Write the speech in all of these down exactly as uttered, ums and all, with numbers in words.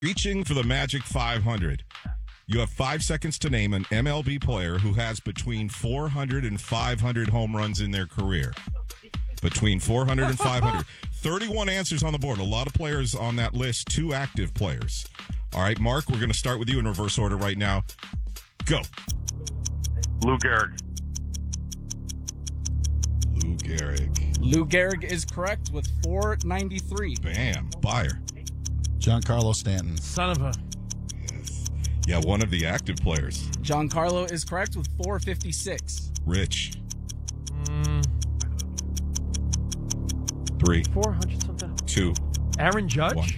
Reaching for the magic five hundred. You have five seconds to name an M L B player who has between four hundred and five hundred home runs in their career. Between four hundred and five hundred. thirty-one answers on the board. A lot of players on that list, two active players. All right, Mark, we're going to start with you in reverse order right now. Go. Lou Gehrig. Lou Gehrig. Lou Gehrig is correct with four ninety-three. Bam. Buyer. Giancarlo Stanton. Son of a... Yes. Yeah, one of the active players. Giancarlo is correct with four fifty-six. Rich. Mm, Three. four hundred something. Two. Aaron Judge? One.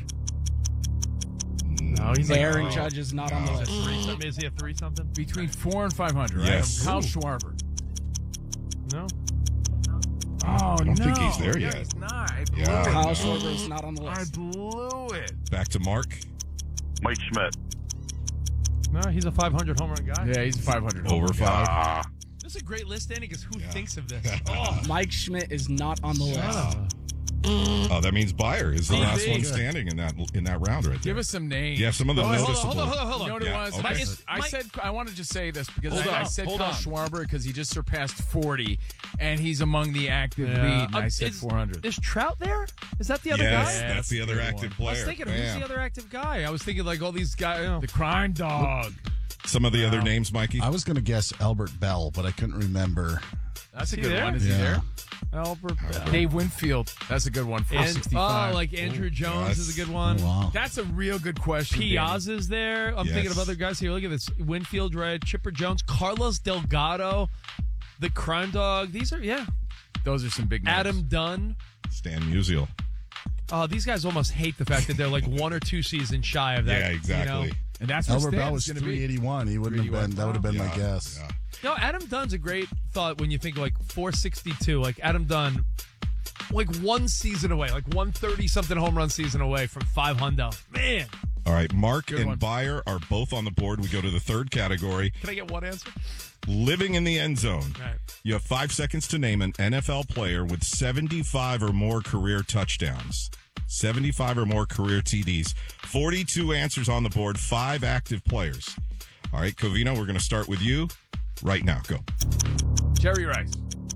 No, he's like... Aaron No. Judge is not on the No. list. Three something. Is he a three something? Between four and five hundred, right? Yes. Kyle Ooh. Schwarber. No. Oh, I don't no. think he's there yeah, yet. He's not. I blew Yeah. it. Kyle no. Schwarber is not on the I list. blew it. Back to Mark. Mike Schmidt. No, he's a five hundred home run guy. Yeah, he's five hundred. Over five. Ah. This is a great list, Andy, because who Yeah. thinks of this? Oh, Mike Schmidt is not on the list. Oh, that means Buyer is the Oh, last big. one standing in that in that round right there. Give us some names. Yeah, some of the Oh, wait, hold on, noticeable. hold on, hold on, hold You on. know what Yeah, it was? okay. I, Is- I Mike- said I wanted to just say this because Hold I, I on, said hold Kyle on. Schwarber because he just surpassed forty, and he's among the active Yeah. lead. And Uh, I said is- four hundred. Is Trout there? Is that the other Yes, guy? that's the other Good active one. player. I was thinking, who's Bam. the other active guy? I was thinking like all these guys. You know. The crime dog. Some of the other Wow. names, Mikey. I was going to guess Albert Bell, but I couldn't remember. That's a he good there? one. Is Yeah. he there? Albert Bell. Dave Winfield. That's a good one. four And, sixty-five. oh, like Andrew Jones yes. is a good one. Oh, wow. That's a real good question. Danny. Piazza's there. I'm thinking Yes. of other guys here. Look at this. Winfield, right? Chipper Jones, Carlos Delgado, the Crime Dog. These are, yeah. Those are some big names. Adam Dunn. Stan Musial. Oh, these guys almost hate the fact that they're like one or two seasons shy of that. Yeah, exactly. You know? And that's what Albert Bell Stan's was going to three be. eighty-one. He wouldn't have been. That would have been my Yeah, guess. yeah. No, Adam Dunn's a great thought when you think like four sixty-two. Like Adam Dunn, like one season away, like one thirty-something home run season away from five hundo. Man, All right, Mark Good and one. Buyer are both on the board. We go to the third category, can I get one answer? living in the end zone. All right. You have five seconds to name an N F L player with seventy-five or more career touchdowns. seventy-five or more career T Ds. forty-two answers on the board, five active players. All right, Covino, we're going to start with you right now. Go. Jerry Rice.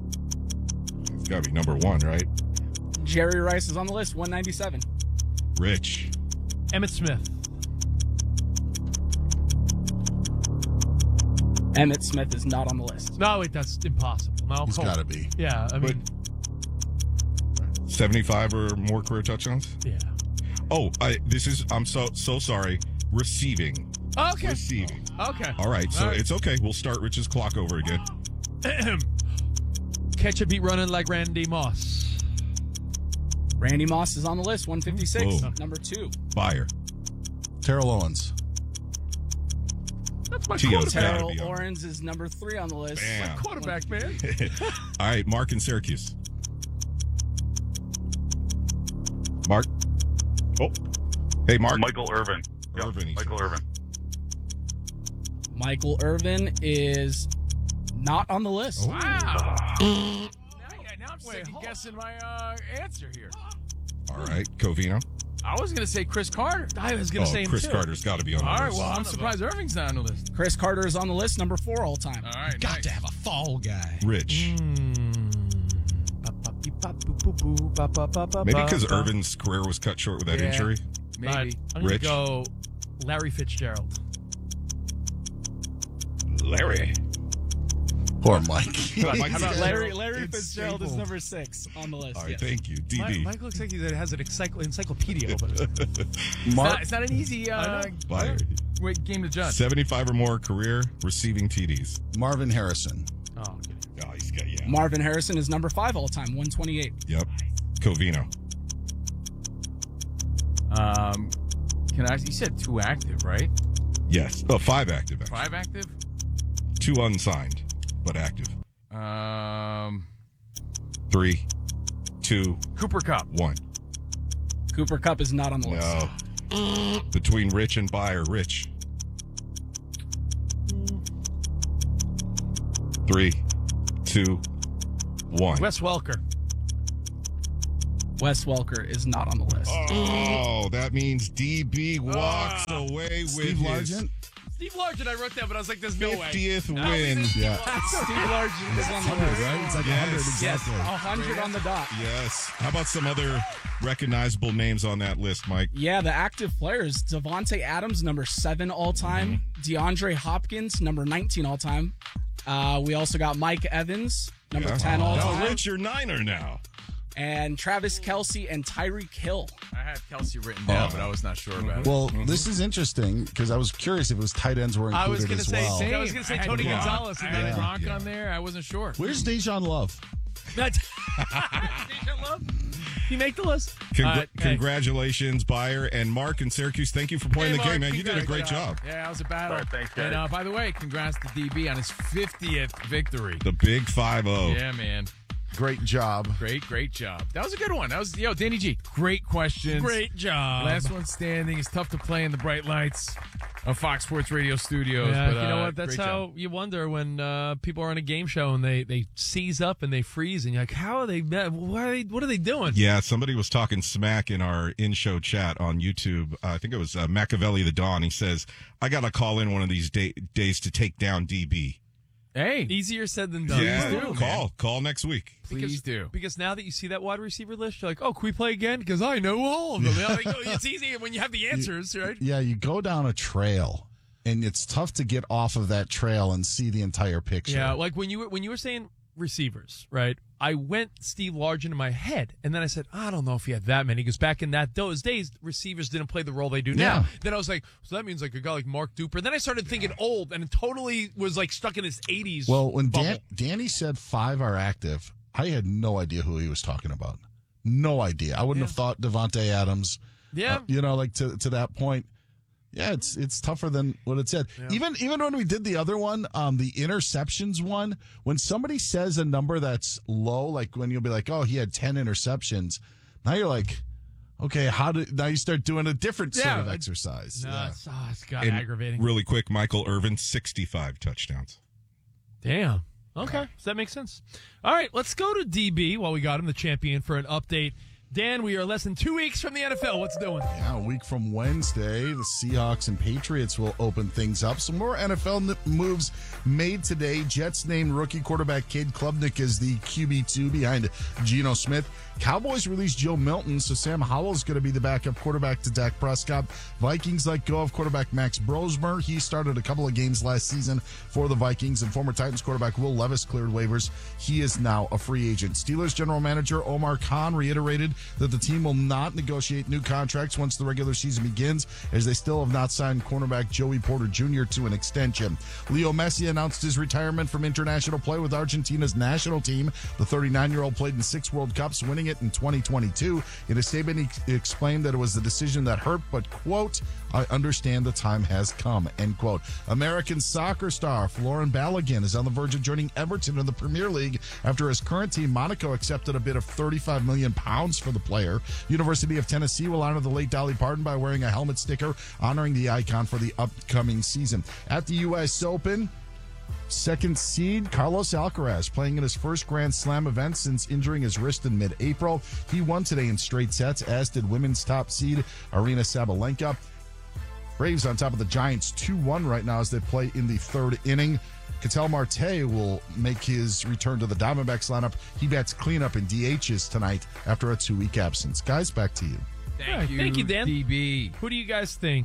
It's got to be number one, right? Jerry Rice is on the list, one ninety-seven. Rich. Emmett Smith. Emmett Smith is not on the list. No, wait, that's impossible. No, He's hold on. got to be. Yeah, I mean, seventy-five or more career touchdowns? yeah. Oh, I, this is, I'm so so sorry. Receiving. Okay. Receiving. Okay. All right, so All right. it's okay. We'll start Rich's clock over again. Catch a beat running like Randy Moss. Randy Moss is on the list, one fifty-six. Boom. Number two. Buyer. Terrell Owens. That's my T O's quarterback. gotta Terrell be on. Owens is number three on the list. Bam. Quarterback, man. All right, Mark in Syracuse. Mark. Oh. Hey, Mark. Michael Irvin. Yep, Irvin, he Michael says. Irvin. Michael Irvin is not on the list. Wow. now, yeah, now I'm second guessing my uh, answer here. All right, Covino. I was going to say Chris Carter. I was going Oh, to say him Chris too. Carter's got to be on the All right, list. well, I'm surprised Irving's not on the list. Chris Carter is on the list, number four all time. All right, Got nice. to have a fall guy. Rich. Maybe because Irvin's career was cut short with that Yeah. injury. Maybe. I'm going to Rich. go Larry Fitzgerald. Larry. Poor Mike. Mike, How about it's- Larry? Larry It's Fitzgerald is stapled. number six on the list. All right, yes. thank you. D Mike, D. Mike looks like he has an encycl- encyclopedia open. It's Mark. not, it's not an easy I uh, know. Buyer. wait, game to judge. seventy-five or more career receiving T Ds. Marvin Harrison. Oh, okay. Oh, he's got, yeah. Marvin Harrison is number five all time, one twenty-eight. Yep. Covino. Um, can I? You said two active, right? Yes. Oh, five active. Actually. Five active. Two unsigned, but active. Um, Three, two, Cooper Cup. one. Cooper Kupp is not on the list. No. Between Rich and Buyer. Rich. Three, two, one. Wes Welker. Wes Welker is not on the list. Oh, that means D B walks away with Steve his Largent. Steve Largent, I wrote that, but I was like, there's no way. fiftieth No, win. Yeah. Steve Largent is on the one hundred, list. right? It's like Yes. one hundred Yes, exactly. one hundred on the dot. Yes. How about some other recognizable names on that list, Mike? Yeah, the active players: Devontae Adams, number seven all time; DeAndre Hopkins, number nineteen all time. Uh, we also got Mike Evans, number Yeah. ten all No, time, Rich, you're Niner now. and Travis Kelce and Tyreek Hill. I had Kelsey written down, but I was not sure about it. Well, this is interesting because I was curious if it was tight ends were included I was going to as say, well. I was going to say I had Tony Gronk. Gonzalez. I And had then Gronk Yeah. on there. I wasn't sure. Where's Dejan Love? That's You make the list. Congr- All right, hey. Congratulations, Bayer and Mark in Syracuse. Thank you for playing Hey, the Mark, game, man. You did a great congrats. job. Yeah, it was a battle. All right, thanks, guys. And uh, by the way, congrats to D B on his fiftieth victory. The big five oh. Yeah, man. Great job. Great, great job. That was a good one. That was, yo, Danny G. Great questions. Great job. Last one standing. It's tough to play in the bright lights of Fox Sports Radio studios. Yeah, but, you know uh, what? That's great how job. you wonder when uh, people are on a game show and they, they seize up and they freeze, and you're like, how are they? What are they, what are they doing? Yeah, somebody was talking smack in our in-show chat on YouTube. Uh, I think it was uh, Machiavelli the Dawn. He says, I got to call in one of these day- days to take down D B. Hey, Easier said than done. Yeah, do, call. man. Call next week. please because, do. Because now that you see that wide receiver list, you're like, oh, can we play again? Because I know all of them. You know, like, it's easy when you have the answers, right? Yeah, you go down a trail, and it's tough to get off of that trail and see the entire picture. Yeah, like when you were when you were saying receivers, right? I went Steve Largent in my head, and then I said, I don't know if he had that many, because back in that those days, receivers didn't play the role they do now. Yeah. Then I was like, so that means like a guy like Mark Duper. Then I started thinking old, and it totally was like stuck in his eighties. Well, when bubble. Dan- Danny said five are active, I had no idea who he was talking about. No idea. I wouldn't Yeah. have thought Devontae Adams. yeah, Uh, you know, like to to that point. Yeah, it's it's tougher than what it said. Even even when we did the other one, um, the interceptions one, when somebody says a number that's low, like when you'll be like, oh, he had ten interceptions. Now you're like, okay, how did now you start doing a different sort Yeah, of I- exercise? no, Yeah. it's, oh, it's got And aggravating. Really quick, Michael Irvin, sixty-five touchdowns. Damn. Okay, so that makes sense. All right, let's go to D B while we got him, the champion, for an update. Dan, we are less than two weeks from the N F L. What's doing? Yeah, a week from Wednesday, the Seahawks and Patriots will open things up. Some more N F L n- moves made today. Jets named rookie quarterback Cade Klubnik as the Q B two behind Geno Smith. Cowboys released Joe Milton, so Sam Howell's going to be the backup quarterback to Dak Prescott. Vikings let go of quarterback Max Brosmer. He started a couple of games last season for the Vikings, and former Titans quarterback Will Levis cleared waivers. He is now a free agent. Steelers general manager Omar Khan reiterated that the team will not negotiate new contracts once the regular season begins, as they still have not signed cornerback Joey Porter Junior to an extension. Leo Messi announced his retirement from international play with Argentina's national team. The thirty-nine-year-old played in six World Cups, winning it in twenty twenty-two. In a statement, he explained that it was the decision that hurt, but, quote, I understand the time has come, end quote. American soccer star Florin Balogun is on the verge of joining Everton in the Premier League after his current team, Monaco, accepted a bid of thirty-five million pounds for the player. University of Tennessee will honor the late Dolly Parton by wearing a helmet sticker honoring the icon for the upcoming season. At the U S Open, second seed Carlos Alcaraz playing in his first Grand Slam event since injuring his wrist in mid-April. He won today in straight sets, as did women's top seed Arina Sabalenka. Braves on top of the Giants two one right now as they play in the third inning. Ketel Marte will make his return to the Diamondbacks lineup. He bats cleanup in D Hs tonight after a two-week absence. Guys, back to you. Thank All right, you, thank you, Dan. D B. Who do you guys think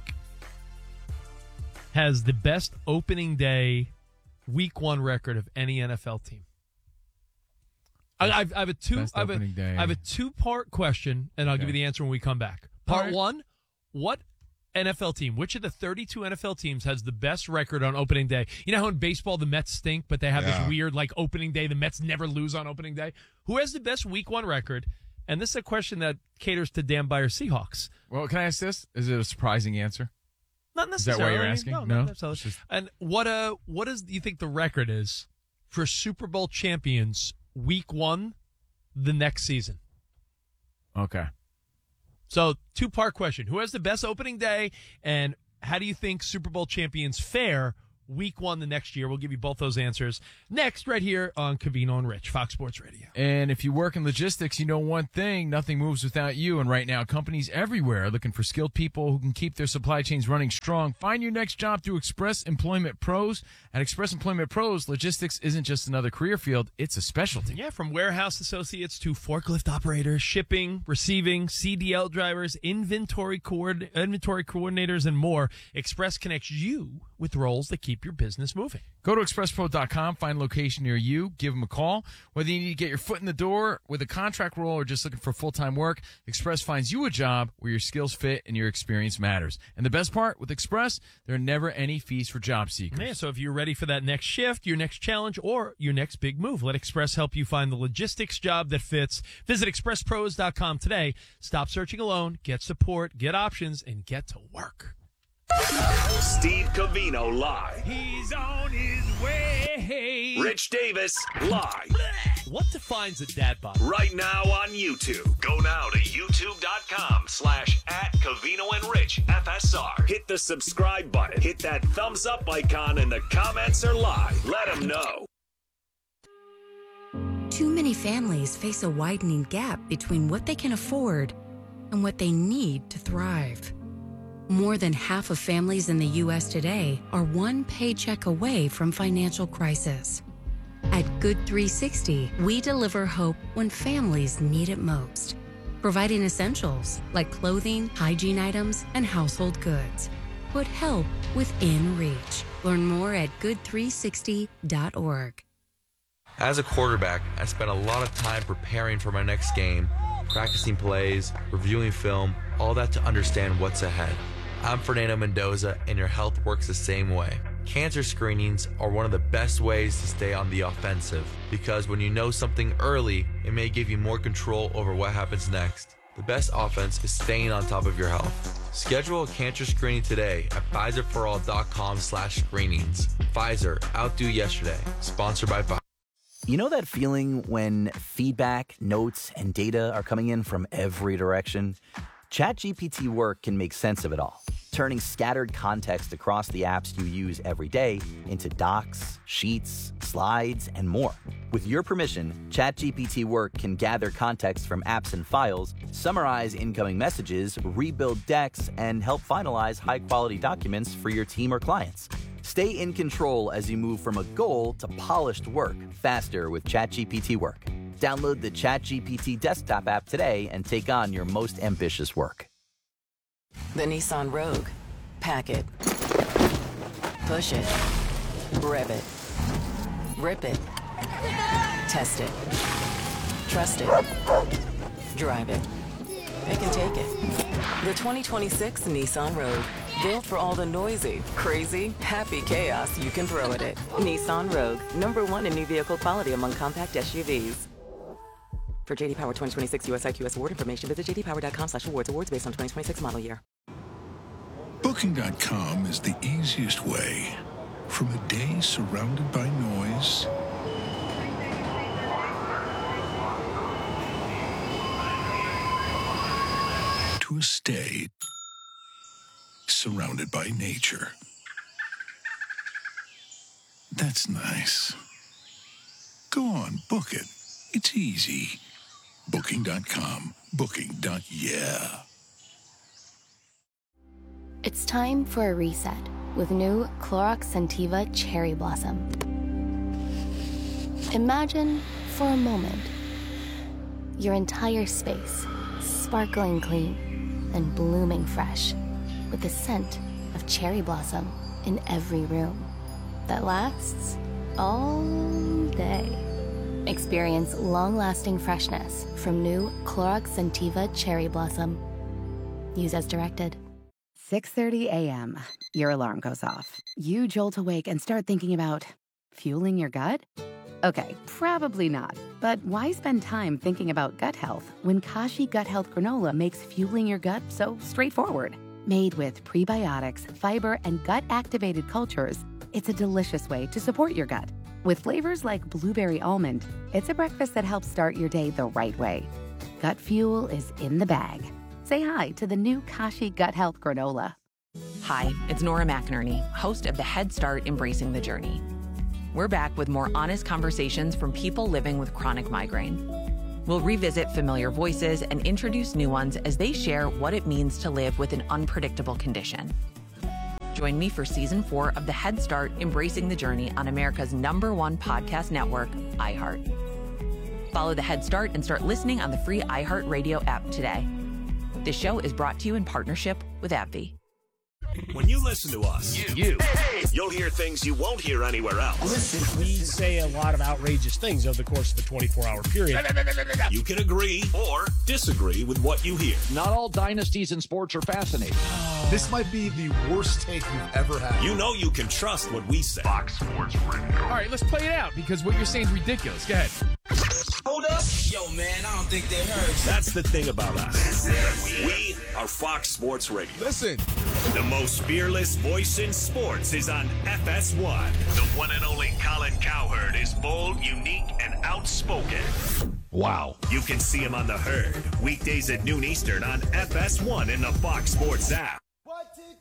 has the best opening day week one record of any N F L team? I, I've, I have a two. Best I have a, opening day. I have a two-part question, and I'll give you Okay. the answer when we come back. Part All right. one: what N F L team, which of the thirty-two N F L teams has the best record on opening day? You know how in baseball the Mets stink, but they have Yeah. this weird like opening day. The Mets never lose on opening day. Who has the best week one record? And this is a question that caters to Dan Beyer Seahawks. Well, can I ask this? Is it a surprising answer? Not that necessarily. why you're asking? No, No? not necessarily. And what uh, what is do you think the record is for Super Bowl champions week one the next season? Okay. So two part question: who has the best opening day, and how do you think Super Bowl champions fare week one the next year. We'll give you both those answers next, right here on Covino and Rich, Fox Sports Radio. And if you work in logistics, you know one thing, nothing moves without you. And right now, companies everywhere are looking for skilled people who can keep their supply chains running strong. Find your next job through Express Employment Pros. At Express Employment Pros, logistics isn't just another career field, it's a specialty. Yeah, from warehouse associates to forklift operators, shipping, receiving, C D L drivers, inventory coord- inventory coordinators, and more. Express connects you with roles that keep your business moving. Go to express pro dot com, find a location near you, give them a call. Whether you need to get your foot in the door with a contract role or just looking for full-time work, Express finds you a job where your skills fit and your experience matters. And the best part, with Express, there are never any fees for job seekers. Yeah, so if you're ready for that next shift, your next challenge, or your next big move, let Express help you find the logistics job that fits. Visit express pros dot com today. Stop searching alone, get support, get options, and get to work. Steve Covino live. He's on his way. Rich Davis live. What defines a dad bod? Right now on YouTube. Go now to youtube.com slash at Covino and Rich F S R. Hit the subscribe button. Hit that thumbs up icon, and the comments are live. Let them know. Too many families face a widening gap between what they can afford and what they need to thrive. More than half of families in the U S today are one paycheck away from financial crisis. At Good three sixty, we deliver hope when families need it most, providing essentials like clothing, hygiene items, and household goods. Put help within reach. Learn more at good three sixty dot org. As a quarterback, I spent a lot of time preparing for my next game, practicing plays, reviewing film, all that to understand what's ahead. I'm Fernando Mendoza, and your health works the same way. Cancer screenings are one of the best ways to stay on the offensive, because when you know something early, it may give you more control over what happens next. The best offense is staying on top of your health. Schedule a cancer screening today at Pfizer for all dot com slash screenings. Pfizer, outdo yesterday. Sponsored by Pfizer. You know that feeling when feedback, notes, and data are coming in from every direction? ChatGPT Work can make sense of it all, turning scattered context across the apps you use every day into docs, sheets, slides, and more. With your permission, ChatGPT Work can gather context from apps and files, summarize incoming messages, rebuild decks, and help finalize high-quality documents for your team or clients. Stay in control as you move from a goal to polished work faster with ChatGPT Work. Download the ChatGPT desktop app today and take on your most ambitious work. The Nissan Rogue. Pack it. Push it. Rev it. Rip it. Test it. Trust it. Drive it. It can take it. The twenty twenty-six Nissan Rogue. Built for all the noisy, crazy, happy chaos you can throw at it. Nissan Rogue. Number one in new vehicle quality among compact S U Vs. For J D Power twenty twenty-six U S I Q S award information, visit j d power dot com slash awards. Awards based on twenty twenty-six model year. Booking dot com is the easiest way. From a day surrounded by noise to a stay surrounded by nature. That's nice. Go on, book it. It's easy. Booking dot com. Booking. Yeah. It's time for a reset with new Clorox Scentiva Cherry Blossom. Imagine, for a moment, your entire space sparkling clean and blooming fresh with the scent of cherry blossom in every room that lasts all day. Experience long-lasting freshness from new Clorox Scentiva Cherry Blossom. Use as directed. six thirty a.m. Your alarm goes off. You jolt awake and start thinking about fueling your gut? Okay, probably not. But why spend time thinking about gut health when Kashi Gut Health Granola makes fueling your gut so straightforward? Made with prebiotics, fiber, and gut-activated cultures, it's a delicious way to support your gut. With flavors like blueberry almond, it's a breakfast that helps start your day the right way. Gut fuel is in the bag. Say hi to the new Kashi Gut Health Granola. Hi, it's Nora McInerney, host of the Head Start Embracing the Journey. We're back with more honest conversations from people living with chronic migraine. We'll revisit familiar voices and introduce new ones as they share what it means to live with an unpredictable condition. Join me for season four of the Head Start Embracing the Journey on America's number one podcast network, iHeart. Follow the Head Start and start listening on the free iHeartRadio app today. This show is brought to you in partnership with AbbVie. When you listen to us, you, you you'll hear things you won't hear anywhere else. Listen, we say a lot of outrageous things over the course of a twenty-four hour period. You can agree or disagree with what you hear. Not all dynasties in sports are fascinating. This might be the worst take you've ever had. You know you can trust what we say. Fox Sports Radio. All right, let's play it out because what you're saying is ridiculous. Go ahead. Hold up. Yo, man, I don't think they heard you. That's the thing about us. We are Fox Sports Radio. Listen. The most fearless voice in sports is on F S one. The one and only Colin Cowherd is bold, unique, and outspoken. Wow. You can see him on The Herd, weekdays at noon Eastern on F S one in the Fox Sports app.